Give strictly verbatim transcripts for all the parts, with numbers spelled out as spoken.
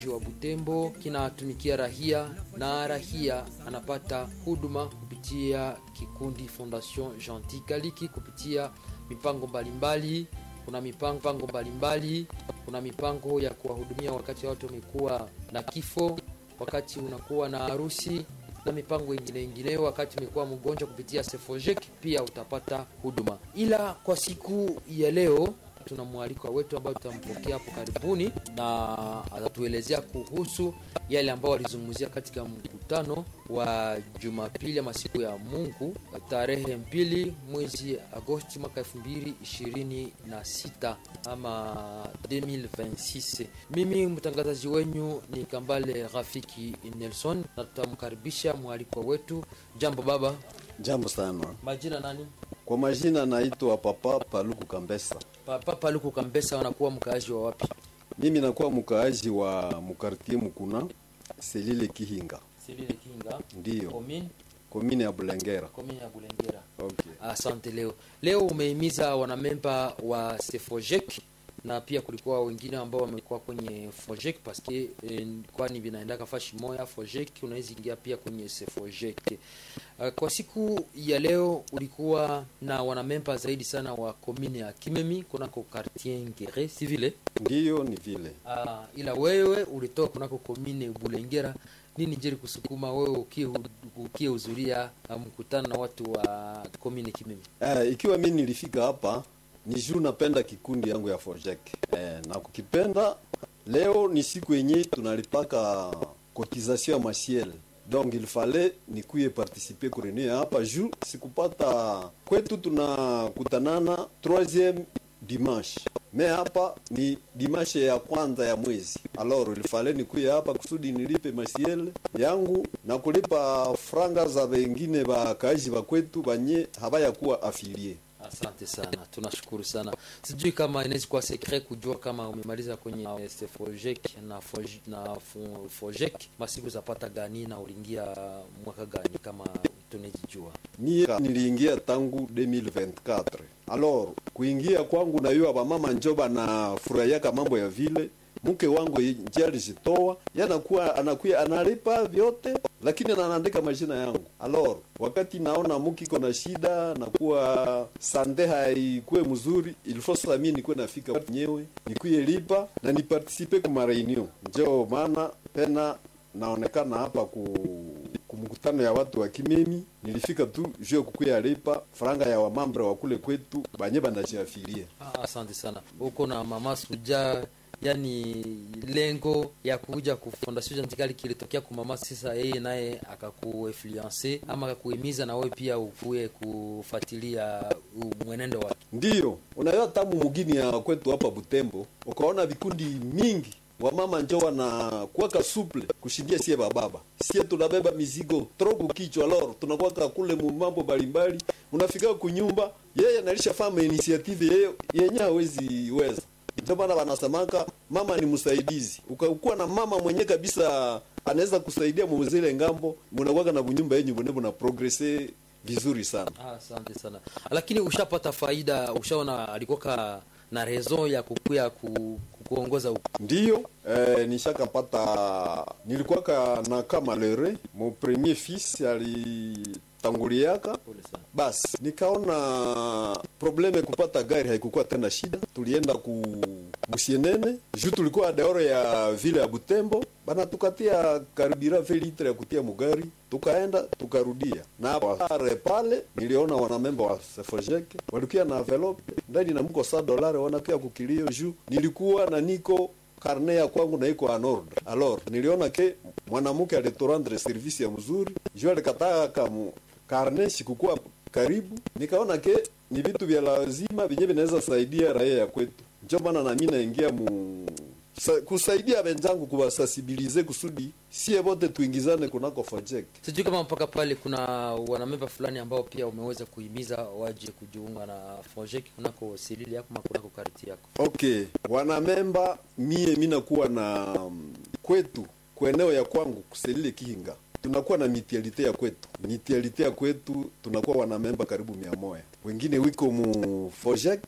wa Butembo kinatumikia rahia na rahia anapata huduma kupitia kikundi Fondation Gentil Kaliki kupitia mipango mbalimbali. Kuna mipango mbalimbali, kuna mipango ya kuwahudumia wakati watu wamekuwa na kifo, wakati unakuwa na harusi na mipango ingine ingine. Wakati umekuwa mgonjwa kupitia Sefojek pia utapata huduma. Ila kwa siku ya leo tuna mwaliko wetu ambao tutampokea hapo karibuni na atatuelezea kuhusu yale ambao walizungumzia katika mkutano wa Jumapili ama siku ya Mungu tarehe mbili mwezi Agosti mwaka elfu mbili ishirini na sita ama elfu mbili ishirini na sita. Mimi mtangazaji wenyu ni Kambale Rafiki Nelson na tutamkaribisha mwaliko wetu. Jambo baba. Jambo sana. Majina nani? Kwa majina naitwa Papa Paluku Kambesa. Papa Paluku Kambesa, wanakuwa mkaaji wa wapi? Mimi nakuwa mkaaji wa mkartie Mukuna, Selile Kihinga. Selile Kihinga. Ndio. Komini? Komini ya Bulengera. Komini ya Bulengera. Okay. Asante. Leo leo umehimiza wanamemba wa Sefojek na pia kulikuwa wengine ambao wamekuwa kwenye Fojek paske eh, kwani vinaendaka fashi moya Fojek unaweza ingia pia kwenye Sefojek. Uh, kwa siku ya leo ulikuwa na wanamemba zaidi sana wa komine ya Kimemi kunako quartier Ngere, si vile? Ndio, ni vile. Uh, ila wewe ulitoka kunako komine Bulengera. Nini jeri kusukuma wewe ukie ukie uzuria mkutano na watu wa komine Kimemi? Eh, ikiwa mimi nilifika hapa ni juu napenda kikundi yangu ya Fojek. Eh, na kukipenda leo ni siku yenye tunalipaka cotisation ya masiel. Donc il fallait nikuye participer kwa reunion hapa juu sikupata kwetu tunakutanana troisième dimanche. Mais hapa ni dimanche ya kwanza ya mwezi. Alors il fallait nikuye hapa kusudi nilipe masiel yangu na kulipa franga za wengine ba kazi ba kwetu banye habaya kuwa affilié. Asante sana, tunashukuru sana. Sijui kama inaweza kuwa secret kujua kama umemaliza kwenye Sefojek na Fojek na Fojek masiku zapata gani na uliingia mwaka gani kama tunajijua? Mimi niliingia tangu deux mille vingt-quatre. Alors kuingia kwangu na yua ba mama njoba na furahia kama mambo ya vile mke wangu njali zitoa yanakuwa anakuya analipa vyote lakini anaandika majina yangu. Alors wakati naona mke iko na shida na kuwa sande haikuwe mzuri, il faut ça mimi nikuwe nafika mwenyewe nikuye lipa na ni participer kwa reunion. Njoo maana pena naonekana hapa ku kumkutano ya watu wa Kimemi nilifika tu juu kukuya lipa franga ya wamambre wa kule kwetu banye bandajiafilia. Ah, asante sana. Uko na mama Suja, yani lengo ya kuja ku Fondation Gentil Kaliki kilitokea kwa mama, sasa yeye naye akakuinfluencer ama akakuhimiza na wewe pia ukue kufuatilia mwenendo wake. Ndio, unayua tamu mugini ya kwetu hapa Butembo, ukaona vikundi mingi wamama njoa na kuwaka suple kushindia sie bababa. Sie tunabeba mizigo trogu kichwa loro, tunakuwaka kule mambo mbalimbali. Unafika kunyumba, yeye analisha fama initiative yeye yenye hawezi weza. Ndio maana wanasemaka mama ni msaidizi. Ukakuwa na mama mwenye kabisa anaweza kusaidia mzile ngambo, mnakuwa na bunyumba yenyu mwenyewe na progresser vizuri sana. Ah, asante sana. Lakini ushapata faida, ushaona alikoka na raison ya kukuya ku, kuongoza huko? Ndio, eh, nishakapata nilikuwa na kama lere mon premier fils alitanguliaka. Bas nikaona probleme kupata gari haikukuwa tena shida. Tulienda ku Musienene, juu tulikuwa deoro ya vile ya Butembo, bana tukatia karibira vingt litre ya kutia mugari, tukaenda tukarudia. Na pale pale niliona wanamemba wa Sefojek walikuwa na envelope ndani na mko cent dollars wanakia kukilio juu nilikuwa na niko karne ya kwangu na iko en ordre. Alors niliona ke mwanamke alitorendre service ya mzuri, juu alikataa kama karne sikukua karibu, nikaona ke ni vitu vya lazima vinye vinaweza saidia raia ya kwetu. Ndio maana na mimi naingia mu Sa, kusaidia wenzangu kuwasensibilize kusudi sie wote tuingizane kunako Fojek. Sijui kama mpaka pale kuna wanamemba fulani ambao pia umeweza kuhimiza waje kujiunga na Fojek kunako silili yako ama kunako kariti yako. Okay, wanamemba mie mimi nakuwa na um, kwetu kueneo ya kwangu kuselile Kihinga. Tunakuwa na mitialite ya kwetu. Mitialite ya kwetu tunakuwa wanamemba karibu mia moja. Wengine wiko mu Fojek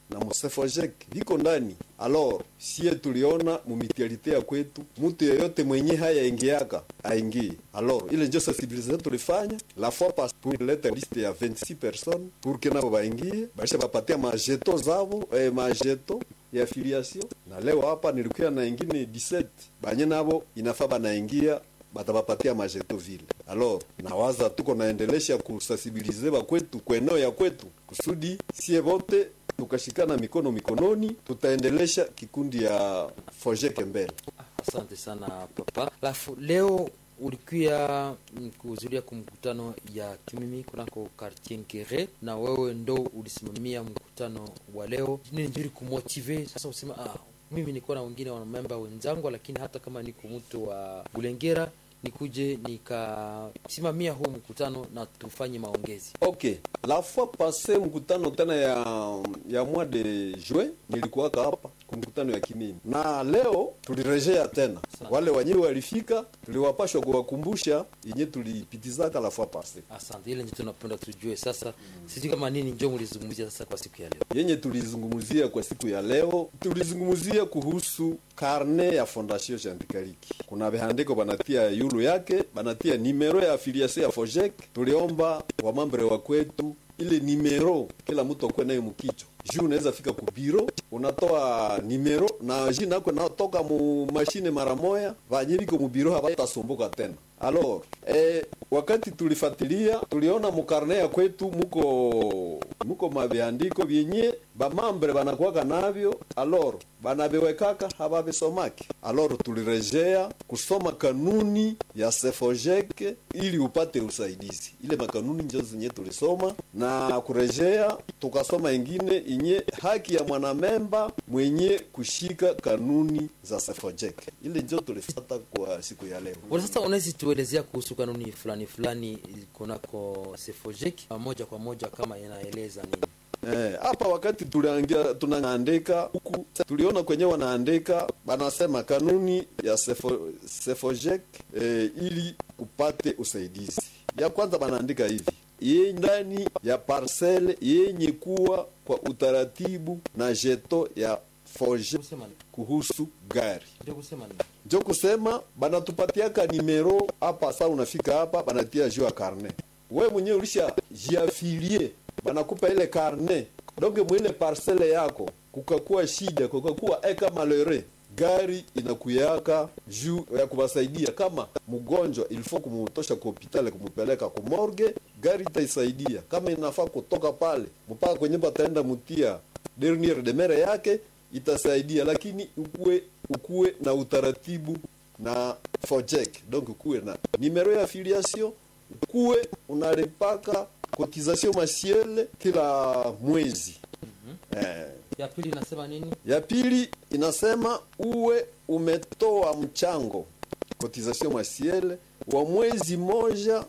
na Msefojek viko ndani. Alors sie tuliona mumitialite ya kwetu mtu yeyote mwenye haya ingiaka aingie. Alors ile ndio sensibilisation tulifanya la fois pas pour leta liste ya vingt-six personnes pour que nabo baingie baisha bapatia majeto zabo eh, majeto ya affiliation. Na leo hapa nilikuwa na ingine dix-sept banye nabo inafaa banaingia batabapatia majeto vile. Alors nawaza tuko naendelesha kusensibilize ba kwetu kweneo ya kwetu kusudi sie wote tukashikana mikono mikononi tutaendelesha kikundi ya Fojek mbele. Asante sana papa. Lafu leo ulikuwa kuhudhuria kumkutano ya Kimimi kunako quartier Nkere na wewe ndo ulisimamia mkutano wa leo. Nini njuri kumotive sasa usema ah mimi nilikuwa na wengine wana member wenzangu lakini hata kama niko mtu wa Bulengera nikuje nikasimamia huu mkutano na tufanye maongezi. Okay, la fois passée mkutano tena ya ya mois de juin nilikuwa hapa kumkutano ya Kimimi. Na leo tulirejea tena. Asante. Wale wenyewe walifika tuliwapashwa kuwakumbusha yenye tulipitizaka la fois passée. Asante, ile ndio tunapenda tujue sasa. Mm. Sijui kama nini njoo mlizungumzia sasa kwa siku ya leo. Yenye tulizungumzia kwa siku ya leo, tulizungumzia kuhusu karne ya Fondation Jantikaliki. Kuna behandiko banatia yulu yake, banatia numero ya affiliation ya Fojek. Tuliomba wa mambre wa kwetu ile numero kila mtu akwe nayo mkicho. Juu unaweza fika ku biro, unatoa numero na jina yako natoka mu mashine mara moja, vanyibiko mu biro habatasumbuka tena. Alors, eh, wakati tulifatilia, tuliona mukarne ya kwetu muko muko mabiandiko vyenye ba mambre banakuwaka navyo, alors banabewekaka hababisomaki. Alors tulirejea kusoma kanuni ya Sefojek ili upate usaidizi. Ile makanuni ndio zenye tulisoma na kurejea tukasoma ingine inye haki ya mwanamemba mwenye kushika kanuni za Sefojek. Ile ndio tulifuata kwa siku ya leo. Wala sasa unaweza tuelezea kuhusu kanuni fulani fulani kunako Sefojek moja kwa moja kama inaeleza nini? Eh, hapa wakati tuliangia tunaandika huku tuliona kwenye wanaandika banasema kanuni ya Sefo, Sefojek eh, ili upate usaidizi. Ya kwanza banaandika hivi: ye ndani ya parcelle yenye kuwa kwa utaratibu na jeto ya Fojek kuhusu gari. Ndio kusema nini? Ndio kusema banatupatiaka numero hapa. Sasa unafika hapa banatia juu ya karne, wewe mwenyewe ulisha jiafilie banakupa ile karne. Donc mwile parcelle yako kukakuwa shida, kukakuwa eka malheureux, gari inakuyaka juu ya kubasaidia. Kama mgonjwa ilifo kumutosha kwa hospitali kumupeleka ku morgue, gari itaisaidia. Kama inafaa kutoka pale mpaka kwenye bataenda mutia dernier demere yake itasaidia. Lakini ukue ukue na utaratibu na Fojek, donc ukue na numero ya affiliation, ukue unalipaka cotisation mensuelle kila mwezi. Mm-hmm. Eh, ya pili inasema nini? Ya pili inasema uwe umetoa mchango cotisation mensuelle wa mwezi moja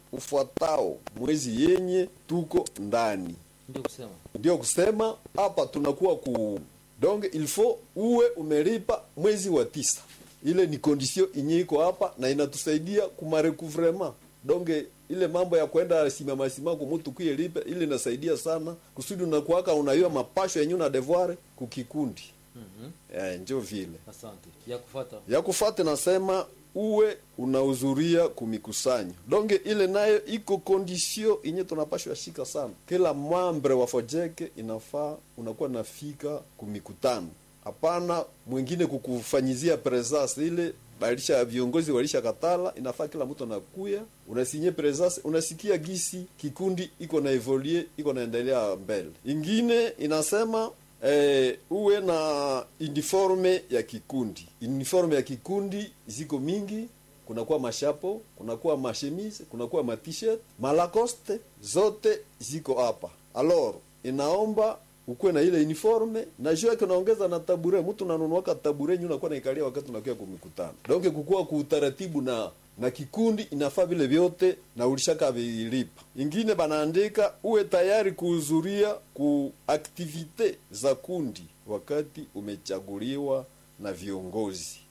ufuatao mwezi yenye tuko ndani. Ndio kusema. Ndio kusema hapa tunakuwa ku donc il faut uwe umelipa mwezi wa tisa. Ile ni condition yenye iko hapa na inatusaidia kuma recouvrement. Donc ile mambo ya kwenda simama simama kwa mtu kuilipe ile inasaidia sana kusudi unakuaka unaiwa mapasho yenyewe na devoir kukikundi. Mhm. Eh, njoo vile. Asante. Ya kufuata. Ya kufuata nasema uwe unahudhuria kumikusanyo. Donc ile nayo iko condition yenye tunapashwa shika sana. Kila membre wa Fojek inafaa unakuwa nafika kumikutano. Hapana mwingine kukufanyizia presence ile balisha viongozi walisha katala. Inafaa kila mtu anakuya unasinye presence, unasikia gisi kikundi iko na evolue, iko naendelea mbele. Ingine inasema eh, uwe na uniforme ya kikundi. Uniforme ya kikundi ziko mingi, kunakuwa mashapo, kunakuwa mashemise, kunakuwa ma t-shirt, malacoste, zote ziko hapa. Alors inaomba ukuwe na ile uniforme na juu yake unaongeza na tabure. Mtu unanunuaka tabure nyuna kwa naikalia wakati unakuwa kumikutano. Donc kukua ku utaratibu na na kikundi inafaa vile vyote na ulishaka vilipa. Ingine banaandika uwe tayari kuhudhuria ku activite za kundi wakati umechaguliwa na viongozi.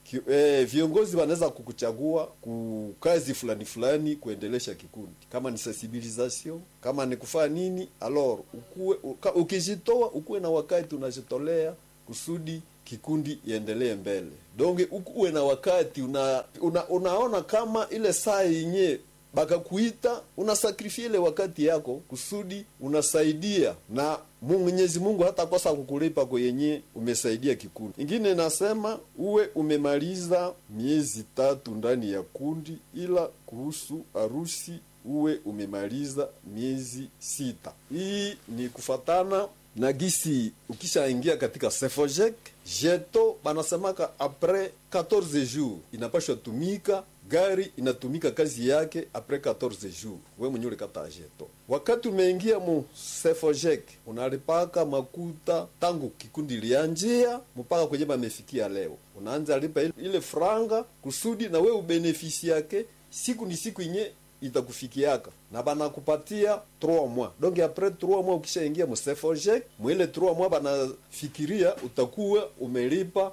Ki, eh, viongozi wanaweza kukuchagua ku kazi fulani fulani kuendelesha kikundi, kama ni sensibilisation, kama ni kufanya nini, alors ukue uka, ukijitoa ukuwe na wakati unajitolea kusudi kikundi iendelee mbele. Donge ukuwe na wakati una, una unaona kama ile saa yenye baka kuita unasakrifia ile wakati yako kusudi unasaidia, na Mungu Mwenyezi Mungu hata kosa kukulipa kwa yenye umesaidia kikundi. Ingine nasema uwe umemaliza miezi tatu ndani ya kundi, ila kuhusu harusi uwe umemaliza miezi sita. Hii ni kufatana na gisi ukishaingia katika Sefojek jeto banasemaka apres quatorze jours inapashwa tumika, gari inatumika kazi yake apres quatorze jours. We mwenyewe kata jeto, wakati umeingia mu Sefojek unalipaka makuta tangu kikundi lianjia mpaka kwenye bamefikia leo, unaanza lipa ile franga kusudi na we ubenefisi yake siku ni siku yenye itakufikiaka, na bana kupatia trois mois. Donc après trois mois ukishaingia mu Sefojek, mwele trois mois banafikiria utakuwa umelipa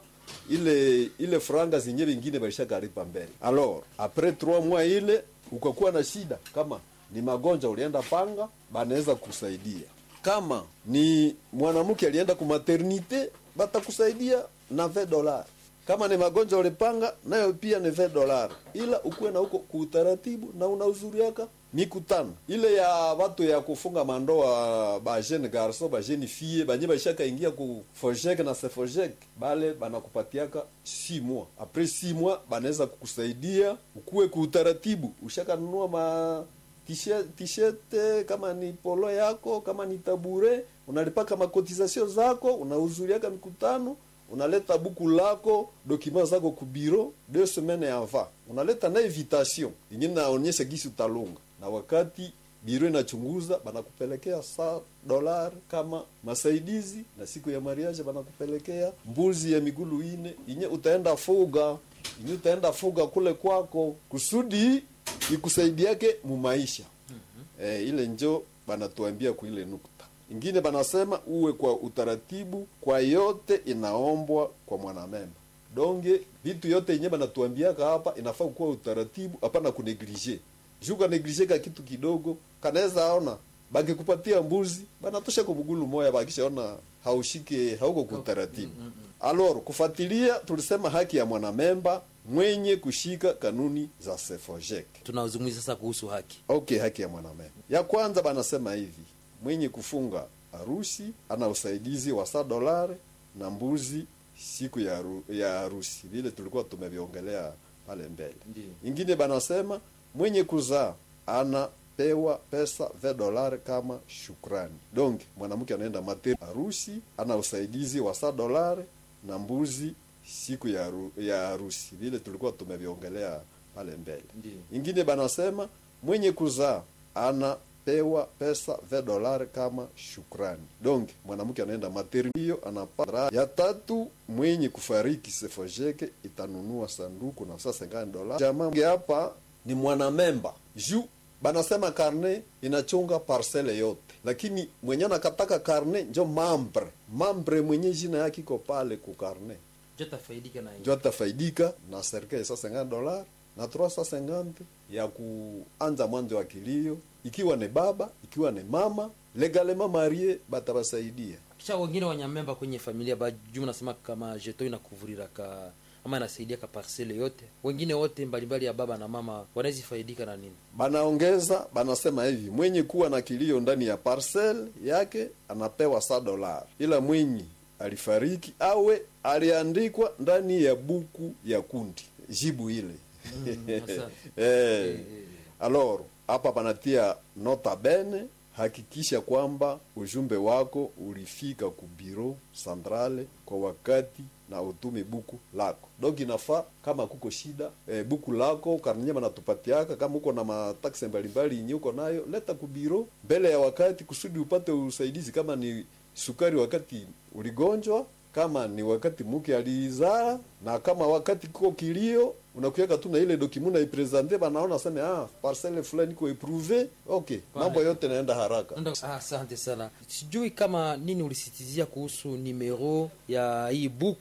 ile ile franga zenye vingine balishakalipa mbele. Alors après trois mois ile ukakuwa na shida, kama ni magonjwa ulienda panga, banaweza kusaidia. Kama ni mwanamke alienda ku maternite, batakusaidia na vingt dollars. Kama ni magonjwa ulipanga, nayo pia ni vingt dollars. Ila ukuwe na huko kuutaratibu na una uzuri yaka mikutano ile ya watu ya kufunga mandoa, ba jeune garçon ba jeune fille banye bashaka ingia ku Fojek na Sefojek, bale banakupatiaka six mois. Après six mois banaweza kukusaidia ukuwe kuutaratibu, ushaka nunua ma t-shirt t-shirt, kama ni polo yako, kama ni tabure, unalipaka makotizasio zako, unahudhuriaka mikutano, unaleta buku lako, document zako ku bureau, deux semaines avant unaleta na invitation yenye naonyesha gisi utalunga, na wakati biro inachunguza banakupelekea sa dollar kama masaidizi, na siku ya mariage banakupelekea mbuzi ya migulu ine yenye utaenda fuga, yenye utaenda fuga kule kwako kusudi ikusaidiake mu maisha. Mm-hmm. Eh, ile njo banatuambia ku ile nukta. Ingine banasema uwe kwa utaratibu kwa yote inaombwa kwa mwanamemba. Donge vitu yote yenye banatuambiaka hapa inafaa kuwa utaratibu, hapana kuneglige. Juga neglige ka kitu kidogo, kanaweza ona baki kupatia mbuzi, banatosha kwa mgulu moya, bakisha ona haushike hauko kwa utaratibu. Mm -hmm. Alors kufuatilia, tulisema haki ya mwanamemba mwenye kushika kanuni za Sefojek. Tunazungumzia sasa kuhusu haki. Okay, haki ya mwanamemba. Ya kwanza banasema hivi, mwenye kufunga harusi ana usaidizi wa sa dolari na mbuzi siku ya haru, ya harusi. Vile tulikuwa tumeviongelea pale mbele. Ndiyo. Ingine banasema mwenye kuzaa ana pewa pesa vingt dolari kama shukrani. Donc mwanamke anaenda materi harusi ana usaidizi wa sa dolari na mbuzi siku ya haru, ya harusi. Vile tulikuwa tumeviongelea pale mbele. Ndiyo. Ingine banasema mwenye kuzaa ana pewa pesa vingt dolari kama shukrani. Donc mwanamke anaenda materi hiyo anapata. Ya tatu, mwenye kufariki Sefojeke itanunua sanduku na sasa cinquante dolari. Jamaa hapa ni mwanamemba. Ju banasema karne inachunga parcele yote, lakini mwenye anakataka karne njo mambre. Mambre mwenye jina yake iko pale ku karne. Jota faidika na hiyo. Jota faidika na serikali sasa cinquante dolari na trois cent cinquante ya kuanza mwanzo wa kilio, ikiwa ni baba, ikiwa ni mama, legalement marié batabasaidia. Kisha wengine wanyamemba kwenye familia ba jumla nasema kama jeto inakuvurira ka ama inasaidia ka parcelle yote. Wengine wote mbalimbali ya baba na mama wanaweza faidika na nini? Banaongeza, banasema hivi, mwenye kuwa na kilio ndani ya parcelle yake anapewa sa dolari. Ila mwenye alifariki awe aliandikwa ndani ya buku ya kundi. Jibu ile. Mm, eh, eh. Alors hapa panatia nota bene, hakikisha kwamba ujumbe wako ulifika ku biro centrale kwa wakati na utume buku lako. Donc inafaa kama kuko shida e, buku lako karnyema natupatiaka, kama uko na mataksi mbalimbali yenye uko nayo leta ku biro mbele ya wakati kusudi upate usaidizi, kama ni sukari wakati uligonjwa, kama ni wakati mke alizaa, na kama wakati kuko kilio unakuweka tu na ile document na ipresente, banaona sema ah parcelle fulani iko approuvé. Okay, mambo yote naenda haraka. Ah, asante sana. Sijui kama nini ulisitizia kuhusu numero ya hii buku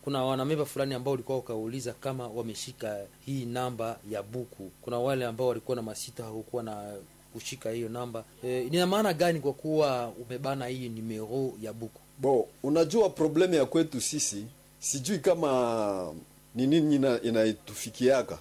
kuna wanamemba fulani ambao walikuwa wakauliza kama wameshika hii namba ya buku. Kuna wale ambao walikuwa na masita hawakuwa na kushika hiyo namba. E, ina maana gani kwa kuwa umebana hii numero ya buku? Bo, unajua probleme ya kwetu sisi, sijui kama ni nini inaitufikiaka.